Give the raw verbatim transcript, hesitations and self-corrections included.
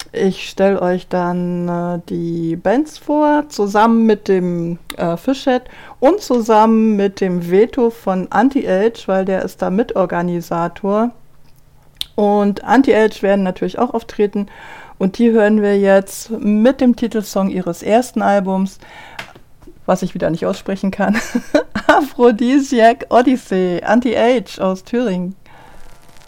Ich stelle euch dann äh, die Bands vor, zusammen mit dem äh, Fischhead und zusammen mit dem Veto von Anti-Age, weil der ist da Mitorganisator. Und Anti-Age werden natürlich auch auftreten. Und die hören wir jetzt mit dem Titelsong ihres ersten Albums, was ich wieder nicht aussprechen kann. Aphrodisiac Odyssey, Anti-Age aus Thüringen.